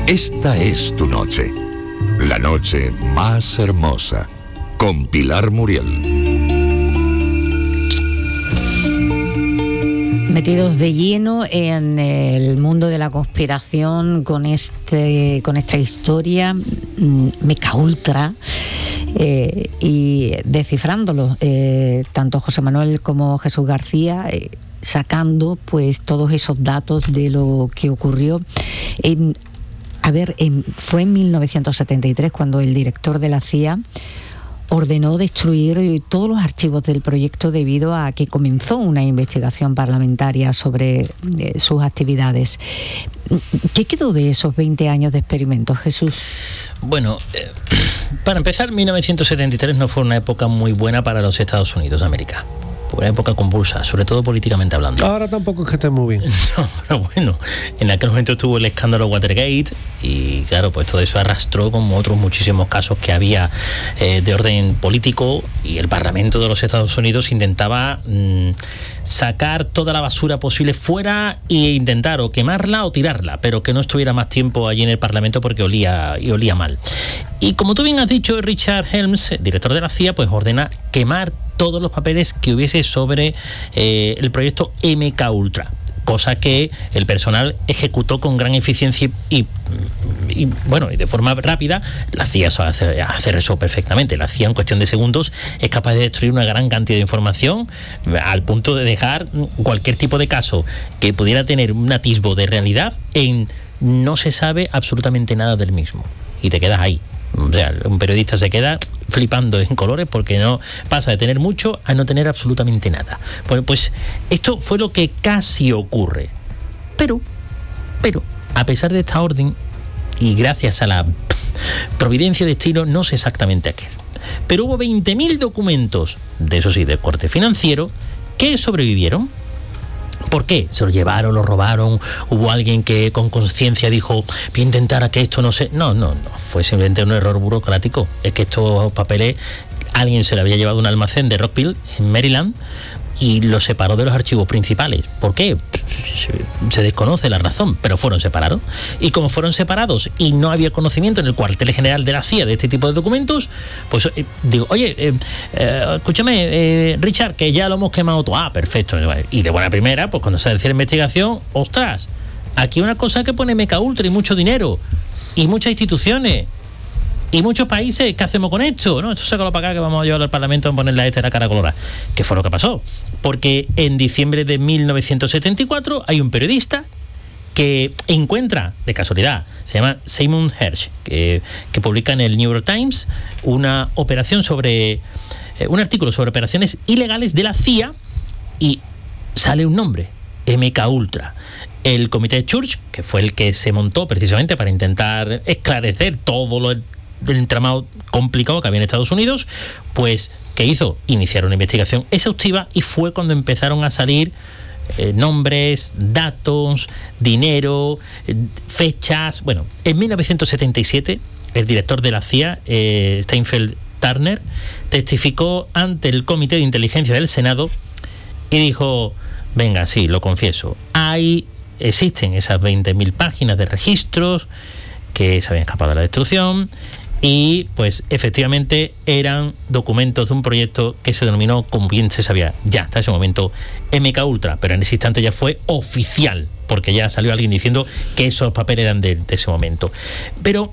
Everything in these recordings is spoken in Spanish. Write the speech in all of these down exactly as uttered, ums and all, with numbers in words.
Esta es tu noche, la noche más hermosa, con Pilar Muriel. Metidos de lleno en el mundo de la conspiración con este con esta historia Meca Ultra eh, y descifrándolo, eh, tanto José Manuel como Jesús García, eh, sacando pues todos esos datos de lo que ocurrió. Eh, a ver, eh, fue en mil novecientos setenta y tres cuando el director de la C I A ordenó destruir todos los archivos del proyecto debido a que comenzó una investigación parlamentaria sobre eh, sus actividades. ¿Qué quedó de esos veinte años de experimentos, Jesús? Bueno, eh, para empezar, mil novecientos setenta y tres no fue una época muy buena para los Estados Unidos de América. Fue una época convulsa, sobre todo políticamente hablando. Ahora tampoco es que esté muy bien. No, pero bueno, en aquel momento estuvo el escándalo Watergate y claro, pues todo eso arrastró como otros muchísimos casos que había eh, de orden político, y el Parlamento de los Estados Unidos intentaba mmm, sacar toda la basura posible fuera e intentar o quemarla o tirarla, pero que no estuviera más tiempo allí en el Parlamento porque olía y olía mal. Y como tú bien has dicho, Richard Helms, director de la C I A, pues ordena quemar todos los papeles que hubiese sobre eh, el proyecto M K Ultra, cosa que el personal ejecutó con gran eficiencia y, y, y bueno, y de forma rápida. La C I A sabe hacer, hacer eso perfectamente. La C I A en cuestión de segundos es capaz de destruir una gran cantidad de información al punto de dejar cualquier tipo de caso que pudiera tener un atisbo de realidad en no se sabe absolutamente nada del mismo, y te quedas ahí. O sea, un periodista se queda flipando en colores porque no pasa de tener mucho a no tener absolutamente nada. Bueno, pues esto fue lo que casi ocurre. Pero, pero, a pesar de esta orden, y gracias a la providencia de destino, no sé exactamente a qué, pero hubo veinte mil documentos, de eso sí, de corte financiero, que sobrevivieron. ¿Por qué? ¿Se lo llevaron, lo robaron? ¿Hubo alguien que con conciencia dijo, voy a intentar a que esto no se...? No, no, no, fue simplemente un error burocrático. Es que estos papeles, alguien se lo había llevado a un almacén de Rockville, en Maryland, y los separó de los archivos principales. ¿Por qué? Se desconoce la razón, pero fueron separados. Y como fueron separados y no había conocimiento en el cuartel general de la C I A de este tipo de documentos, pues eh, digo, oye, eh, eh, escúchame, eh, Richard, que ya lo hemos quemado todo. Ah, perfecto. Y de buena primera, pues cuando se hace la investigación, ostras, aquí una cosa que pone Meca Ultra y mucho dinero, y muchas instituciones, y muchos países. ¿Qué hacemos con esto? ¿No? Esto sácalo para acá que vamos a llevarlo al Parlamento a ponerle a esta la cara colorada. ¿Qué fue lo que pasó? Porque en diciembre de mil novecientos setenta y cuatro hay un periodista que encuentra, de casualidad, se llama Simon Hersh, que, que publica en el New York Times una operación sobre, eh, un artículo sobre operaciones ilegales de la C I A, y sale un nombre, M K Ultra. El comité de Church, que fue el que se montó precisamente para intentar esclarecer todo lo del entramado complicado que había en Estados Unidos, pues ¿qué hizo? Iniciar una investigación exhaustiva, y fue cuando empezaron a salir eh, nombres, datos, dinero, eh, fechas. Bueno, en mil novecientos setenta y siete el director de la C I A, eh, Steinfeld Turner, testificó ante el Comité de Inteligencia del Senado y dijo, venga, sí, lo confieso, hay, existen esas veinte mil páginas de registros que se habían escapado de la destrucción, y pues efectivamente eran documentos de un proyecto que se denominó, como bien se sabía ya hasta ese momento, M K Ultra, pero en ese instante ya fue oficial, porque ya salió alguien diciendo que esos papeles eran de, de ese momento. Pero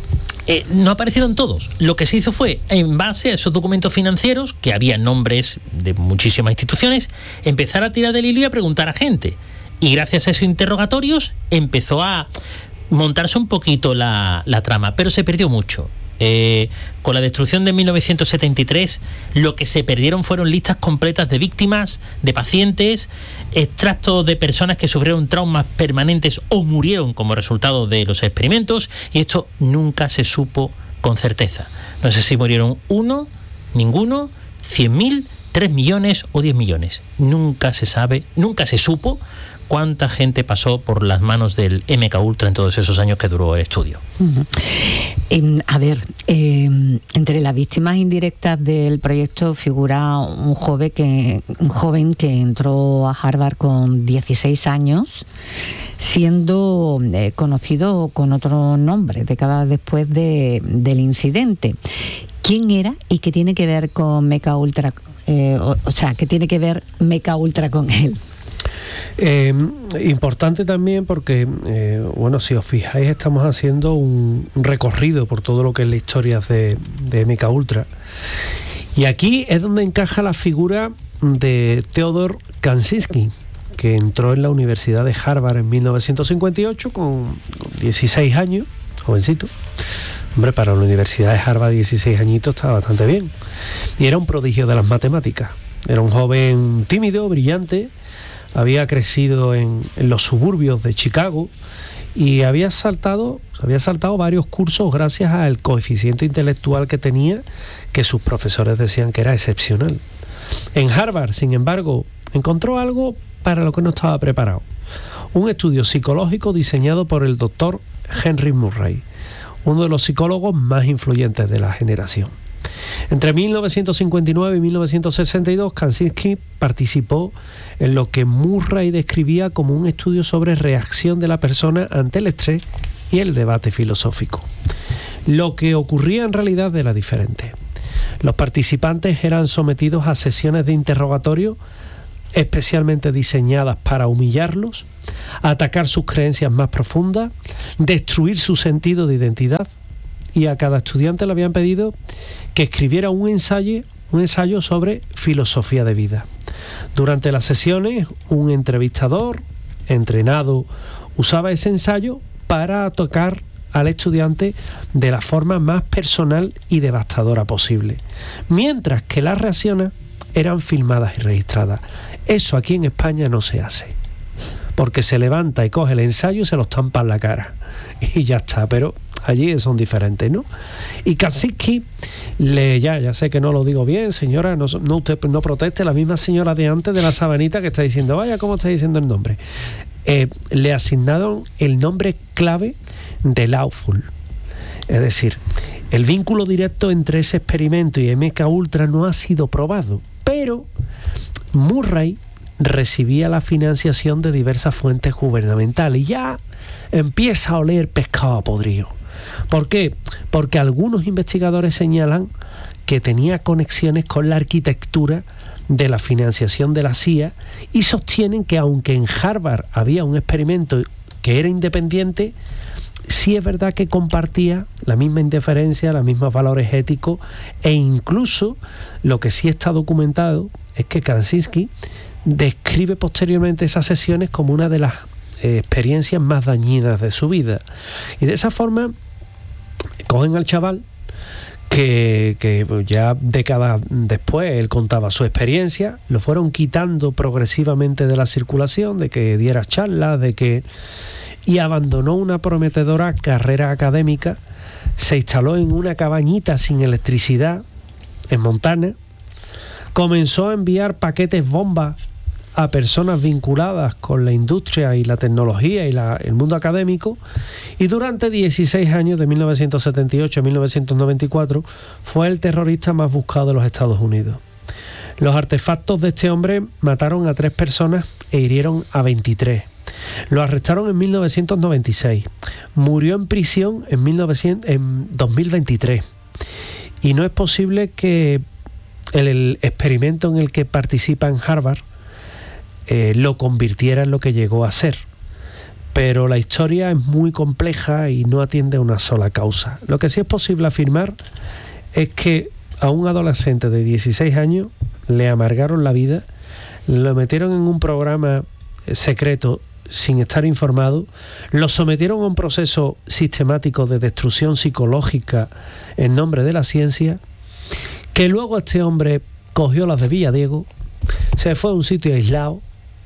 eh, no aparecieron todos. Lo que se hizo fue, en base a esos documentos financieros, que había nombres de muchísimas instituciones, empezar a tirar del hilo y a preguntar a gente. Y gracias a esos interrogatorios empezó a montarse un poquito la, la trama, pero se perdió mucho. Eh, con la destrucción de mil novecientos setenta y tres, lo que se perdieron fueron listas completas de víctimas, de pacientes, extractos de personas que sufrieron traumas permanentes o murieron como resultado de los experimentos, y esto nunca se supo con certeza. No sé si murieron uno, ninguno, cien mil, tres millones o diez millones. Nunca se sabe, nunca se supo cuánta gente pasó por las manos del M K Ultra en todos esos años que duró el estudio. Uh-huh. Eh, a ver, eh, entre las víctimas indirectas del proyecto figura un joven que, un joven que entró a Harvard con dieciséis años, siendo eh, conocido con otro nombre décadas después de, del incidente. ¿Quién era y qué tiene que ver con M K Ultra? Eh, o, o sea, ¿qué tiene que ver M K Ultra con él? Eh, importante también porque, eh, bueno, si os fijáis, estamos haciendo un, un recorrido por todo lo que es la historia de, de M K Ultra. Y aquí es donde encaja la figura de Theodore Kaczynski, que entró en la Universidad de Harvard en mil novecientos cincuenta y ocho con, con dieciséis años, jovencito. Hombre, para la Universidad de Harvard dieciséis añitos está bastante bien. Y era un prodigio de las matemáticas. Era un joven tímido, brillante. Había crecido en, en los suburbios de Chicago y había saltado, había saltado varios cursos gracias al coeficiente intelectual que tenía, que sus profesores decían que era excepcional. En Harvard, sin embargo, encontró algo para lo que no estaba preparado. Un estudio psicológico diseñado por el doctor Henry Murray, uno de los psicólogos más influyentes de la generación. Entre mil novecientos cincuenta y nueve y mil novecientos sesenta y dos, Kaczynski participó en lo que Murray describía como un estudio sobre reacción de la persona ante el estrés y el debate filosófico. Lo que ocurría en realidad era diferente. Los participantes eran sometidos a sesiones de interrogatorio especialmente diseñadas para humillarlos, atacar sus creencias más profundas, destruir su sentido de identidad, y a cada estudiante le habían pedido que escribiera un ensayo, un ensayo sobre filosofía de vida. Durante las sesiones, un entrevistador entrenado usaba ese ensayo para atacar al estudiante de la forma más personal y devastadora posible, mientras que las reacciones eran filmadas y registradas. Eso aquí en España no se hace, porque se levanta y coge el ensayo y se lo estampa en la cara y ya está, pero allí son diferentes, ¿no? Y Kaczynski, le, ya, ya sé que no lo digo bien, señora, no, no usted no proteste, la misma señora de antes de la sabanita que está diciendo, vaya, ¿cómo está diciendo el nombre? Eh, le asignaron el nombre clave de Lawful. Es decir, el vínculo directo entre ese experimento y M K Ultra no ha sido probado, pero Murray recibía la financiación de diversas fuentes gubernamentales y ya empieza a oler pescado podrido. ¿Por qué? Porque algunos investigadores señalan que tenía conexiones con la arquitectura de la financiación de la C I A y sostienen que aunque en Harvard había un experimento que era independiente, sí es verdad que compartía la misma indiferencia, los mismos valores éticos, e incluso lo que sí está documentado es que Kaczynski describe posteriormente esas sesiones como una de las eh, experiencias más dañinas de su vida. Y de esa forma cogen al chaval que, que ya décadas después él contaba su experiencia, lo fueron quitando progresivamente de la circulación, de que diera charlas, de que y abandonó una prometedora carrera académica, se instaló en una cabañita sin electricidad en Montana, comenzó a enviar paquetes bomba a personas vinculadas con la industria y la tecnología y la, el mundo académico, y durante dieciséis años, de mil novecientos setenta y ocho a mil novecientos noventa y cuatro, fue el terrorista más buscado de los Estados Unidos. Los artefactos de este hombre mataron a tres personas e hirieron a veintitrés. Lo arrestaron en mil novecientos noventa y seis. Murió en prisión en, mil novecientos, en dos mil veintitrés. Y no es posible que el, el experimento en el que participa en Harvard eh, lo convirtiera en lo que llegó a ser. Pero la historia es muy compleja y no atiende a una sola causa. Lo que sí es posible afirmar es que a un adolescente de dieciséis años le amargaron la vida, lo metieron en un programa secreto sin estar informado, lo sometieron a un proceso sistemático de destrucción psicológica en nombre de la ciencia, que luego este hombre cogió las de Villadiego, se fue a un sitio aislado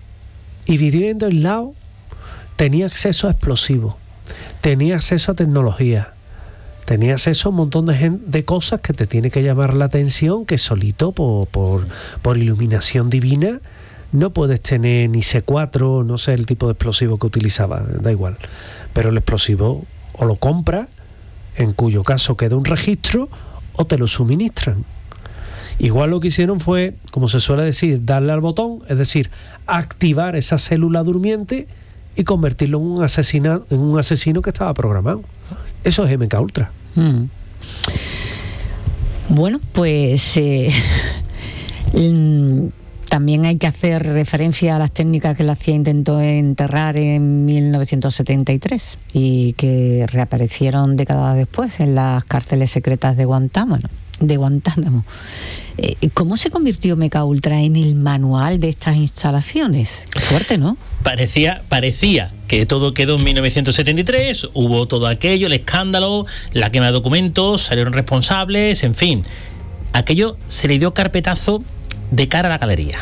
y viviendo aislado tenía acceso a explosivos, tenía acceso a tecnología, Tenía acceso a un montón de, gen- de cosas que te tiene que llamar la atención, que solito por, por, por iluminación divina no puedes tener ni C cuatro, no sé el tipo de explosivo que utilizaba, da igual. Pero el explosivo o lo compras, en cuyo caso queda un registro, o te lo suministran. Igual lo que hicieron fue, como se suele decir, darle al botón, es decir, activar esa célula durmiente y convertirlo en un asesino, en un asesino que estaba programado. Eso es M K Ultra. Mm. Bueno, pues eh, también hay que hacer referencia a las técnicas que la C I A intentó enterrar en mil novecientos setenta y tres y que reaparecieron décadas después en las cárceles secretas de Guantánamo. De Guantánamo. Eh, ¿Cómo se convirtió M K Ultra en el manual de estas instalaciones? Qué fuerte, ¿no? Parecía, parecía que todo quedó en mil novecientos setenta y tres, hubo todo aquello, el escándalo, la quema de documentos, salieron responsables, en fin. Aquello se le dio carpetazo de cara a la galería.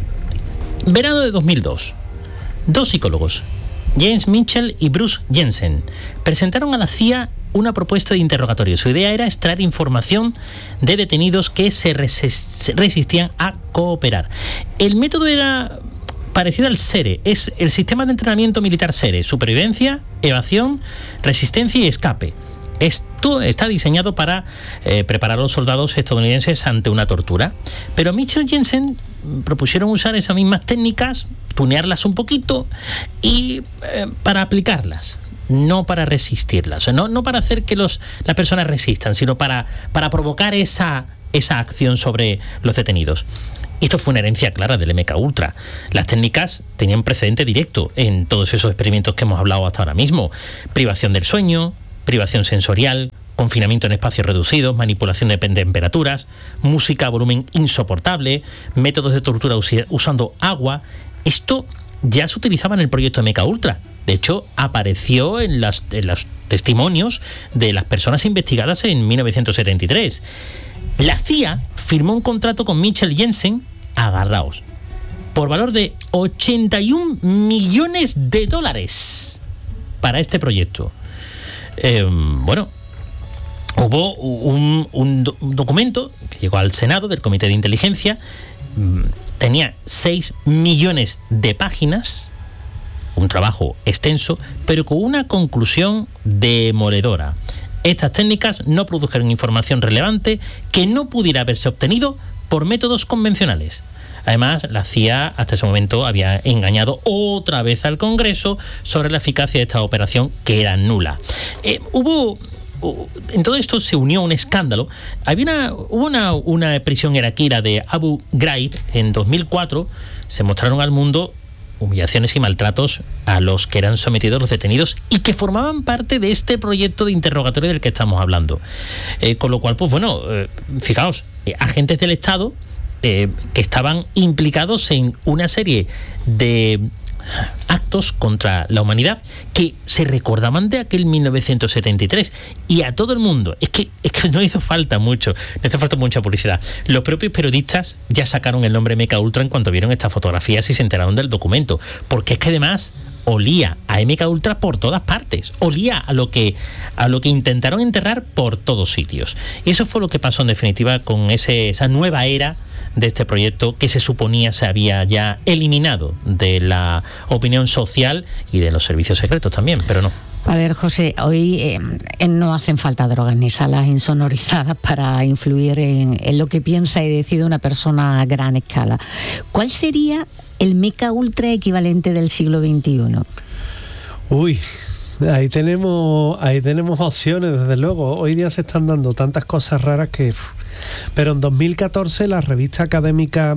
Verano de dos mil dos. Dos psicólogos, James Mitchell y Bruce Jensen, presentaron a la C I A una propuesta de interrogatorio. Su idea era extraer información de detenidos que se resist- resistían a cooperar. El método era parecido al SERE, es el sistema de entrenamiento militar SERE: supervivencia, evasión, resistencia y escape. Esto está diseñado para eh, preparar a los soldados estadounidenses ante una tortura. Pero Mitchell y Jensen propusieron usar esas mismas técnicas, tunearlas un poquito y eh, para aplicarlas, no para resistirlas, no, no para hacer que los, las personas resistan, sino para, para provocar esa, esa acción sobre los detenidos. Esto fue una herencia clara del M K Ultra. Las técnicas tenían precedente directo en todos esos experimentos que hemos hablado hasta ahora mismo: privación del sueño, privación sensorial, confinamiento en espacios reducidos, manipulación de temperaturas, música a volumen insoportable, métodos de tortura usi- usando agua. Esto ya se utilizaba en el proyecto M K Ultra. De hecho, apareció en, las, en los testimonios de las personas investigadas en mil novecientos setenta y tres. La C I A firmó un contrato con Mitchell Jensen, agarraos, por valor de ochenta y un millones de dólares para este proyecto. Eh, bueno, hubo un, un, do, un documento que llegó al Senado del Comité de Inteligencia, tenía seis millones de páginas, un trabajo extenso, pero con una conclusión demoledora. Estas técnicas no produjeron información relevante que no pudiera haberse obtenido por métodos convencionales. Además, la C I A hasta ese momento había engañado otra vez al Congreso sobre la eficacia de esta operación, que era nula. Eh, hubo... En todo esto se unió un escándalo. Había una, hubo una, una prisión iraquí de Abu Ghraib en dos mil cuatro. Se mostraron al mundo humillaciones y maltratos a los que eran sometidos los detenidos y que formaban parte de este proyecto de interrogatorio del que estamos hablando. Eh, con lo cual, pues bueno, eh, fijaos, eh, agentes del Estado eh, que estaban implicados en una serie de actos contra la humanidad que se recordaban de aquel mil novecientos setenta y tres, y a todo el mundo. Es que, es que no hizo falta mucho, no hizo falta mucha publicidad. Los propios periodistas ya sacaron el nombre M K Ultra en cuanto vieron estas fotografías y se enteraron del documento, porque es que además olía a M K Ultra por todas partes, olía a lo que a lo que intentaron enterrar por todos sitios. Y eso fue lo que pasó en definitiva con ese, esa nueva era de este proyecto que se suponía se había ya eliminado de la opinión social y de los servicios secretos también, pero no. A ver, José, hoy eh, no hacen falta drogas ni salas insonorizadas para influir en, en lo que piensa y decide una persona a gran escala. ¿Cuál sería el M K Ultra equivalente del siglo veintiuno? Uy, ahí tenemos, ahí tenemos opciones, desde luego. Hoy día se están dando tantas cosas raras que... Pero en dos mil catorce la revista académica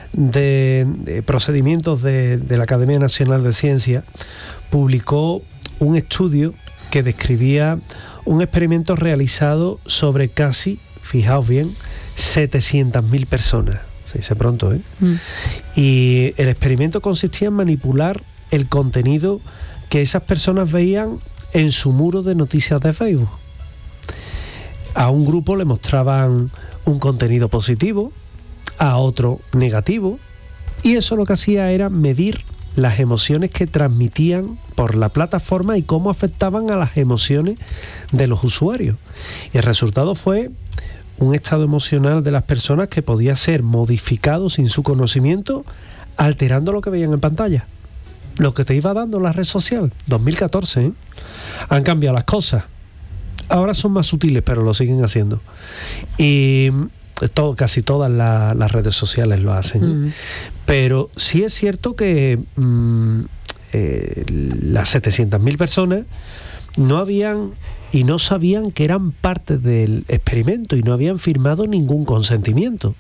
de, de procedimientos de, de la Academia Nacional de Ciencias publicó un estudio que describía un experimento realizado sobre casi, fijaos bien, setecientas mil personas. Se dice pronto, ¿eh? Mm. Y el experimento consistía en manipular el contenido que esas personas veían en su muro de noticias de Facebook. A un grupo le mostraban un contenido positivo, a otro negativo, y eso lo que hacía era medir las emociones que transmitían por la plataforma y cómo afectaban a las emociones de los usuarios. Y el resultado fue un estado emocional de las personas que podía ser modificado sin su conocimiento, alterando lo que veían en pantalla. Lo que te iba dando la red social. dos mil catorce, ¿eh? Han cambiado las cosas. Ahora son más sutiles, pero lo siguen haciendo. Y todo, casi todas la, las redes sociales lo hacen. ¿eh? Mm. Pero sí es cierto que mmm, eh, las setecientas mil personas no habían y no sabían que eran parte del experimento y no habían firmado ningún consentimiento.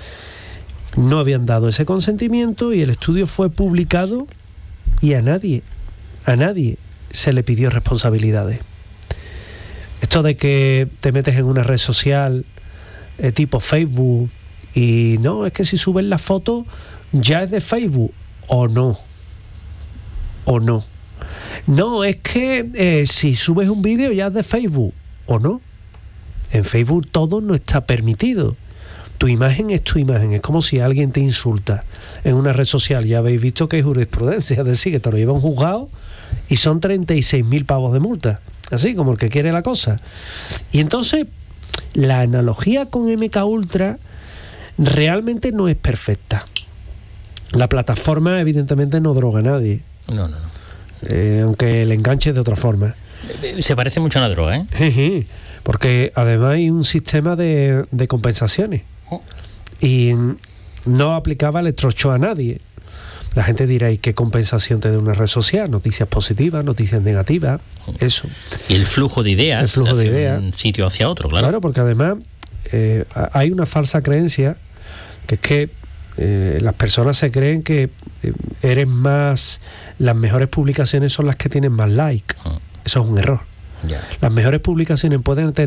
No habían dado ese consentimiento y el estudio fue publicado y a nadie, a nadie se le pidió responsabilidades. Esto de que te metes en una red social eh, tipo Facebook y no, es que si subes la foto ya es de Facebook, o no, o no. No, es que eh, si subes un vídeo ya es de Facebook, o no. En Facebook todo no está permitido. Tu imagen es tu imagen. Es como si alguien te insulta en una red social. Ya habéis visto que hay jurisprudencia, es decir, que te lo lleva a un juzgado y son treinta y seis mil pavos de multa. Así como el que quiere la cosa. Y entonces, la analogía con M K Ultra realmente no es perfecta. La plataforma evidentemente no droga a nadie. No, no, no. Eh, aunque el enganche es de otra forma. Se parece mucho a una droga, ¿eh? Jeje, porque además hay un sistema de, de compensaciones. Oh. Y no aplicaba electroshock a nadie. La gente dirá, ¿y qué compensación te da una red social? Noticias positivas, noticias negativas, eso. Y el flujo de ideas, el flujo de ideas, un sitio hacia otro, claro. Claro, porque además eh, hay una falsa creencia, que es que eh, las personas se creen que eh, eres más, las mejores publicaciones son las que tienen más like. Oh. Eso es un error. Yeah. Las mejores publicaciones pueden tener